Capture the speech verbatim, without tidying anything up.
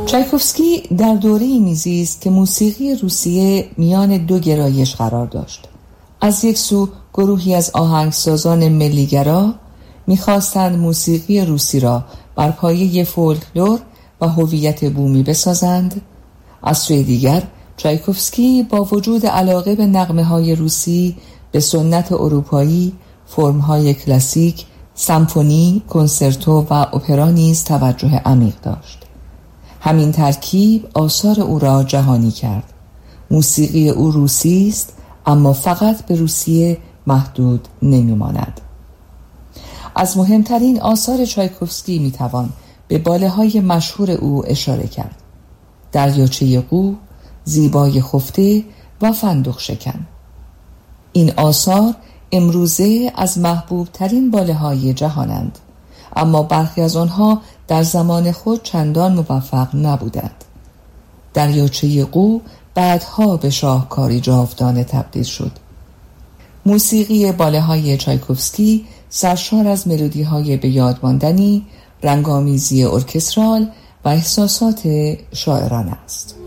چایکوفسکی در دوره‌ای میزیست که موسیقی روسیه میان دو گرایش قرار داشت. از یک سو گروهی از آهنگسازان ملیگرا می‌خواستند موسیقی روسی را بر پایه فولکلور و هویت بومی بسازند. از سوی دیگر چایکوفسکی با وجود علاقه به نغمه‌های روسی به سنت اروپایی، فرم‌های کلاسیک، سمفونی، کنسرتو و اپرا نیز توجه عمیق داشت. همین ترکیب آثار او را جهانی کرد. موسیقی او روسی است، اما فقط به روسیه محدود نمی‌ماند. از مهمترین آثار چایکوفسکی میتوان به باله‌های مشهور او اشاره کرد: دریاچه قو، زیبای خفته و فندق شکن. این آثار امروزه از محبوب ترین باله‌های جهانند، اما برخی از آنها در زمان خود چندان موفق نبودند. دریاچه قو بعدها به شاهکاری جاودانه تبدیل شد. موسیقی باله‌های چایکوفسکی سرشار از ملودی‌های به یاد ماندنی، رنگامیزی ارکسترال و احساسات شاعرانه است.